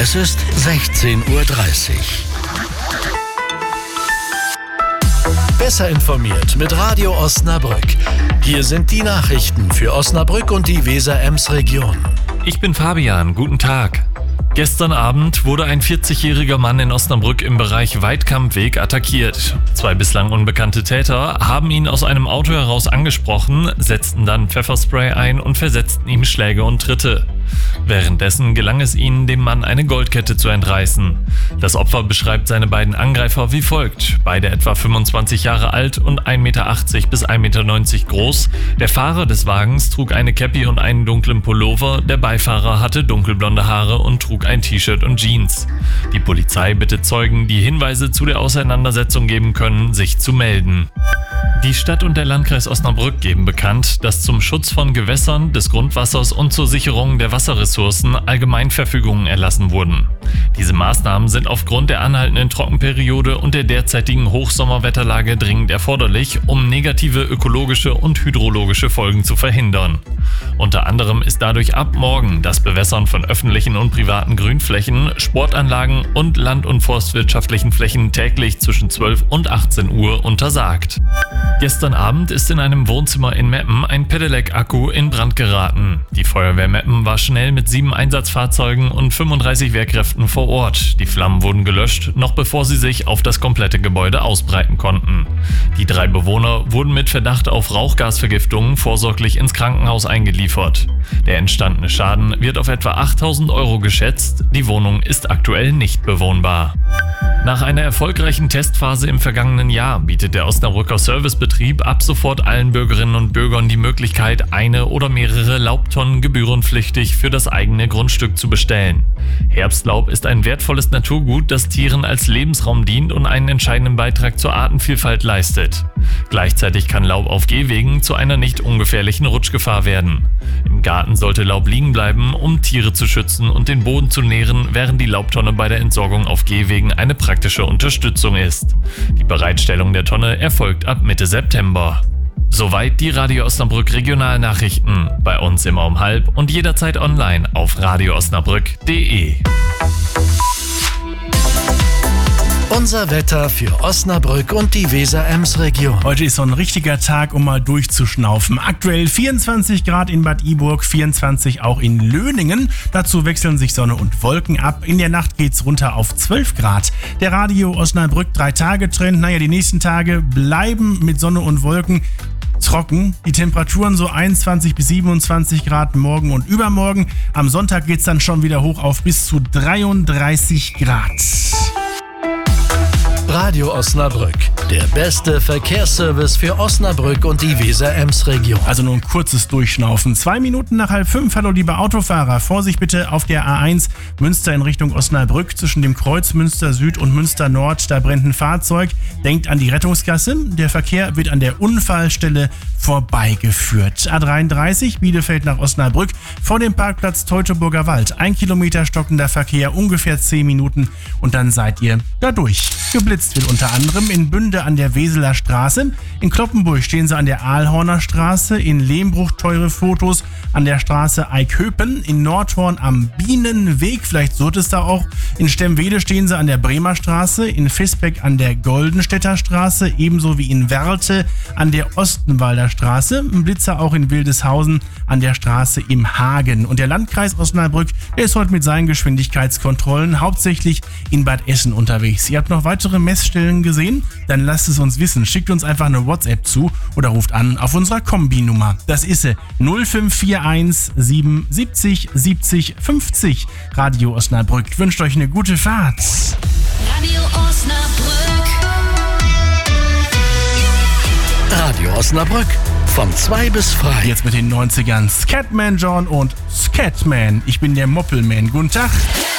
Es ist 16:30 Uhr. Besser informiert mit Radio Osnabrück. Hier sind die Nachrichten für Osnabrück und die Weser-Ems-Region. Ich bin Fabian, guten Tag. Gestern Abend wurde ein 40-jähriger Mann in Osnabrück im Bereich Weidkampweg attackiert. 2 bislang unbekannte Täter haben ihn aus einem Auto heraus angesprochen, setzten dann Pfefferspray ein und versetzten ihm Schläge und Tritte. Währenddessen gelang es ihnen, dem Mann eine Goldkette zu entreißen. Das Opfer beschreibt seine beiden Angreifer wie folgt. Beide etwa 25 Jahre alt und 1,80 Meter bis 1,90 Meter groß. Der Fahrer des Wagens trug eine Cappy und einen dunklen Pullover. Der Beifahrer hatte dunkelblonde Haare und trug ein T-Shirt und Jeans. Die Polizei bittet Zeugen, die Hinweise zu der Auseinandersetzung geben können, sich zu melden. Die Stadt und der Landkreis Osnabrück geben bekannt, dass zum Schutz von Gewässern, des Grundwassers und zur Sicherung der Wasserressourcen Allgemeinverfügungen erlassen wurden. Diese Maßnahmen sind aufgrund der anhaltenden Trockenperiode und der derzeitigen Hochsommerwetterlage dringend erforderlich, um negative ökologische und hydrologische Folgen zu verhindern. Unter anderem ist dadurch ab morgen das Bewässern von öffentlichen und privaten Grünflächen, Sportanlagen und land- und forstwirtschaftlichen Flächen täglich zwischen 12 und 18 Uhr untersagt. Gestern Abend ist in einem Wohnzimmer in Meppen ein Pedelec-Akku in Brand geraten. Die Feuerwehr Meppen war schnell mit 7 Einsatzfahrzeugen und 35 Wehrkräften vor Ort. Die Flammen wurden gelöscht, noch bevor sie sich auf das komplette Gebäude ausbreiten konnten. Die 3 Bewohner wurden mit Verdacht auf Rauchgasvergiftung vorsorglich ins Krankenhaus eingeliefert. Der entstandene Schaden wird auf etwa 8.000 € geschätzt. Die Wohnung ist aktuell nicht bewohnbar. Nach einer erfolgreichen Testphase im vergangenen Jahr bietet der Osnabrücker Servicebetrieb ab sofort allen Bürgerinnen und Bürgern die Möglichkeit, eine oder mehrere Laubtonnen gebührenpflichtig für das eigene Grundstück zu bestellen. Herbstlaub ist ein wertvolles Naturgut, das Tieren als Lebensraum dient und einen entscheidenden Beitrag zur Artenvielfalt leistet. Gleichzeitig kann Laub auf Gehwegen zu einer nicht ungefährlichen Rutschgefahr werden. Im Garten sollte Laub liegen bleiben, um Tiere zu schützen und den Boden zu nähren, während die Laubtonne bei der Entsorgung auf Gehwegen eine praktische Unterstützung ist. Die Bereitstellung der Tonne erfolgt ab Mitte September. Soweit die Radio Osnabrück Regionalnachrichten. Bei uns immer um 12:30 und jederzeit online auf radioosnabrück.de. Unser Wetter für Osnabrück und die Weser-Ems-Region. Heute ist so ein richtiger Tag, um mal durchzuschnaufen. Aktuell 24 Grad in Bad Iburg, 24 auch in Löningen. Dazu wechseln sich Sonne und Wolken ab. In der Nacht geht's runter auf 12 Grad. Der Radio Osnabrück 3-Tage-Trend. Die nächsten Tage bleiben mit Sonne und Wolken trocken. Die Temperaturen so 21 bis 27 Grad morgen und übermorgen. Am Sonntag geht's dann schon wieder hoch auf bis zu 33 Grad. Radio Osnabrück, der beste Verkehrsservice für Osnabrück und die Weser-Ems-Region. Also nur ein kurzes Durchschnaufen. 2 Minuten nach 4:30, hallo liebe Autofahrer. Vorsicht bitte auf der A1 Münster in Richtung Osnabrück zwischen dem Kreuz Münster Süd und Münster Nord. Da brennt ein Fahrzeug. Denkt an die Rettungsgasse. Der Verkehr wird an der Unfallstelle vorbeigeführt. A33 Bielefeld nach Osnabrück vor dem Parkplatz Teutoburger Wald. 1 Kilometer stockender Verkehr, ungefähr 10 Minuten und dann seid ihr da durch. Geblitzt wird unter anderem in Bünde an der Weseler Straße. In Kloppenburg stehen sie an der Aalhorner Straße. In Lehmbruch teure Fotos an der Straße Eiköpen. In Nordhorn am Bienenweg, vielleicht so es da auch. In Stemwede stehen sie an der Bremer Straße. In Visbeck an der Goldenstädter Straße. Ebenso wie in Werlte an der Ostenwalder Straße. Ein Blitzer auch in Wildeshausen an der Straße im Hagen. Und der Landkreis Osnabrück, der ist heute mit seinen Geschwindigkeitskontrollen hauptsächlich in Bad Essen unterwegs. Ihr habt noch weitere Messstellen gesehen? Dann lasst es uns wissen. Schickt uns einfach eine WhatsApp zu oder ruft an auf unserer Kombi-Nummer. Das ist 0541 77 70 50. Radio Osnabrück wünscht euch eine gute Fahrt. Radio Osnabrück. Radio Osnabrück von 2 bis frei. Jetzt mit den 90ern Scatman John und Scatman. Ich bin der Moppelman. Guten Tag.